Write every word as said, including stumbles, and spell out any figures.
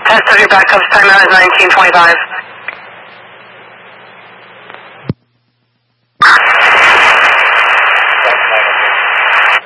Test of your backups, timeout is nineteen twenty-five.